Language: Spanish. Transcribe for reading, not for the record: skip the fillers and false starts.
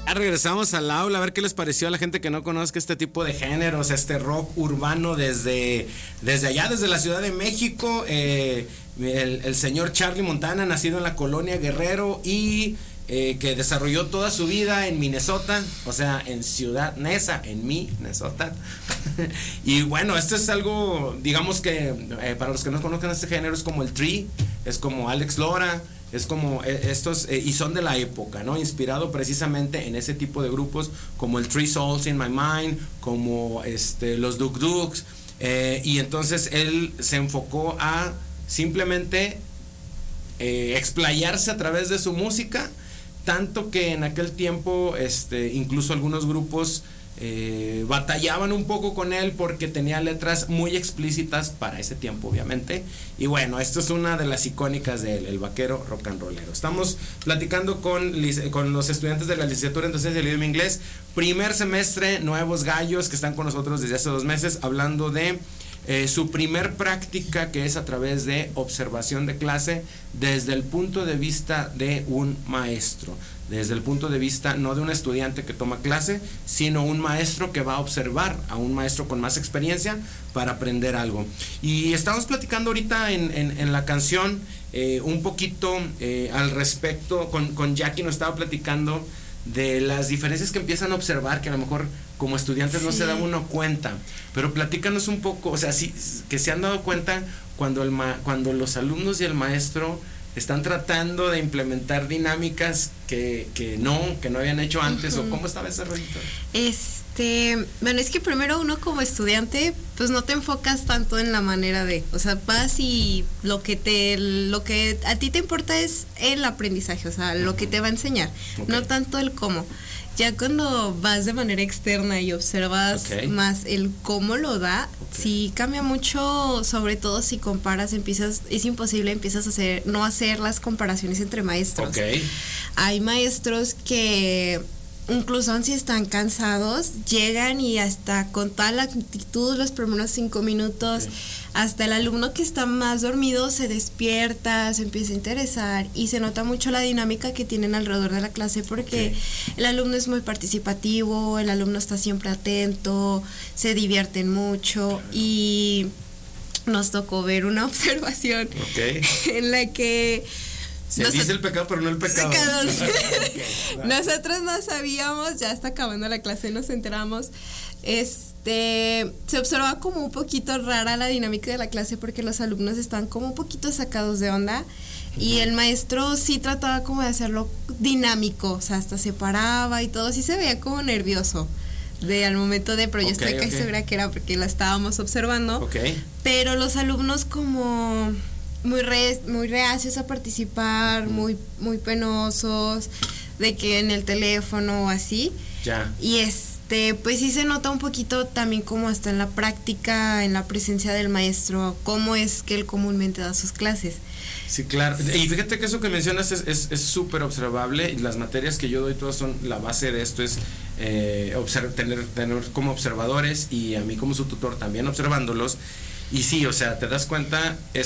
Regresamos al aula a ver qué les pareció a la gente que no conozca este tipo de géneros, este rock urbano desde allá, desde la Ciudad de México. El señor Charlie Montana, nacido en la colonia Guerrero y que desarrolló toda su vida en Minnesota, o sea, en Ciudad Neza, en Minnesota. Y bueno, esto es algo, digamos que para los que no conozcan este género, es como el Tree, es como Alex Lora. Es como estos, y son de la época, ¿no? Inspirado precisamente en ese tipo de grupos como el Three Souls in My Mind, como los Duk Duks, y entonces él se enfocó a simplemente explayarse a través de su música, tanto que en aquel tiempo incluso algunos grupos batallaban un poco con él porque tenía letras muy explícitas para ese tiempo, obviamente. Y bueno, esto es una de las icónicas de él, el vaquero rock and rollero. Estamos platicando con los estudiantes de la licenciatura en docencia del idioma inglés, primer semestre, nuevos gallos que están con nosotros desde hace 2 meses, hablando de su primer práctica, que es a través de observación de clase desde el punto de vista de un maestro, desde el punto de vista no de un estudiante que toma clase, sino un maestro que va a observar a un maestro con más experiencia para aprender algo. Y estamos platicando ahorita en la canción un poquito al respecto, con Jackie nos estaba platicando de las diferencias que empiezan a observar, que a lo mejor como estudiantes no se da uno cuenta, pero platícanos un poco, o sea, sí, que se han dado cuenta cuando los alumnos y el maestro están tratando de implementar dinámicas que no habían hecho antes. O cómo estaba ese rolito. Bueno, es que primero uno como estudiante pues no te enfocas tanto en la manera de, o sea, vas y lo que a ti te importa es el aprendizaje, o sea, lo que te va a enseñar, no tanto el cómo. Ya cuando vas de manera externa y observas más el cómo lo da, sí cambia mucho, sobre todo si comparas, es imposible, empiezas a no hacer las comparaciones entre maestros. Hay maestros que incluso si están cansados, llegan y hasta con toda la actitud los primeros 5 minutos, hasta el alumno que está más dormido se despierta, se empieza a interesar y se nota mucho la dinámica que tienen alrededor de la clase porque el alumno es muy participativo, el alumno está siempre atento, se divierten mucho y nos tocó ver una observación en la que se dice el pecado, pero no el pecado. Nosotros no sabíamos, ya está acabando la clase, nos enteramos. Se observaba como un poquito rara la dinámica de la clase porque los alumnos estaban como un poquito sacados de onda y el maestro sí trataba como de hacerlo dinámico, o sea, hasta se paraba y todo, sí se veía como nervioso al momento de, pero yo estoy casi segura que era porque la estábamos observando, pero los alumnos como muy reacios a participar, muy penosos, de que en el teléfono o así. Y pues sí se nota un poquito también como hasta en la práctica, en la presencia del maestro, cómo es que él comúnmente da sus clases. Sí, claro. Y fíjate que eso que mencionas es súper observable, y las materias que yo doy todas son la base de esto, es tener como observadores y a mí como su tutor también observándolos. Y sí, o sea, te das cuenta,